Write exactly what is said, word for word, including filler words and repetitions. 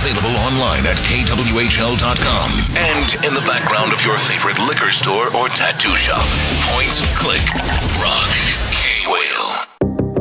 Available online at K W H L dot com and in the background of your favorite liquor store or tattoo shop. Point, click, rock. K-Whale.